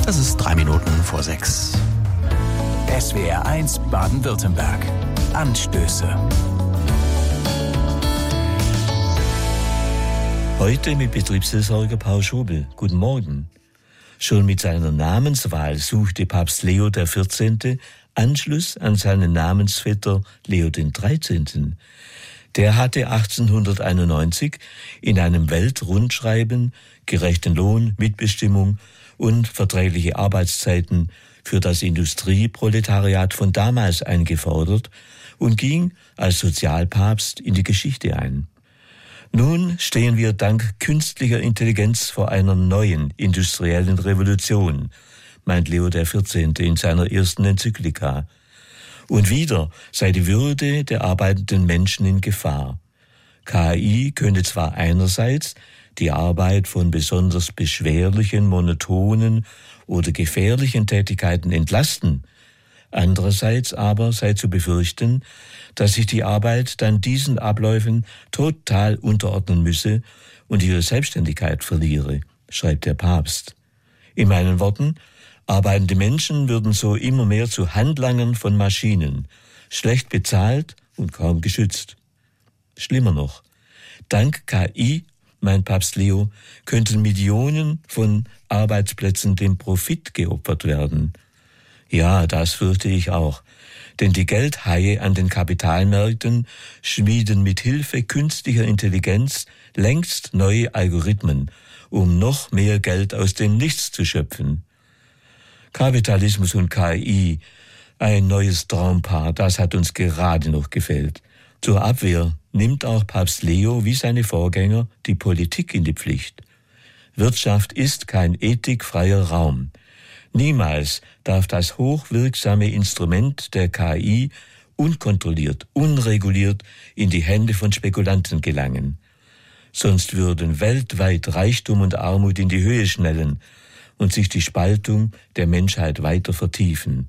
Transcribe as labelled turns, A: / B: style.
A: Es ist 6:03.
B: SWR1 Baden-Württemberg. Anstöße.
C: Heute mit Betriebsseelsorger Paul Schobel. Guten Morgen. Schon mit seiner Namenswahl suchte Papst Leo XIV. Anschluss an seinen Namensvetter Leo XIII. Der hatte 1891 in einem Weltrundschreiben gerechten Lohn, Mitbestimmung und verträgliche Arbeitszeiten für das Industrieproletariat von damals eingefordert und ging als Sozialpapst in die Geschichte ein. Nun stehen wir dank künstlicher Intelligenz vor einer neuen industriellen Revolution, meint Leo XIV. In seiner ersten Enzyklika. Und wieder sei die Würde der arbeitenden Menschen in Gefahr. KI könne zwar einerseits die Arbeit von besonders beschwerlichen, monotonen oder gefährlichen Tätigkeiten entlasten, andererseits aber sei zu befürchten, dass sich die Arbeit dann diesen Abläufen total unterordnen müsse und ihre Selbstständigkeit verliere, schreibt der Papst. In meinen Worten, arbeitende Menschen würden so immer mehr zu Handlangern von Maschinen, schlecht bezahlt und kaum geschützt. Schlimmer noch, dank KI, meint Papst Leo, könnten Millionen von Arbeitsplätzen dem Profit geopfert werden. Ja, das fürchte ich auch. Denn die Geldhaie an den Kapitalmärkten schmieden mit Hilfe künstlicher Intelligenz längst neue Algorithmen, um noch mehr Geld aus dem Nichts zu schöpfen. Kapitalismus und KI, ein neues Traumpaar, das hat uns gerade noch gefehlt. Zur Abwehr nimmt auch Papst Leo wie seine Vorgänger die Politik in die Pflicht. Wirtschaft ist kein ethikfreier Raum. Niemals darf das hochwirksame Instrument der KI unkontrolliert, unreguliert in die Hände von Spekulanten gelangen. Sonst würden weltweit Reichtum und Armut in die Höhe schnellen und sich die Spaltung der Menschheit weiter vertiefen.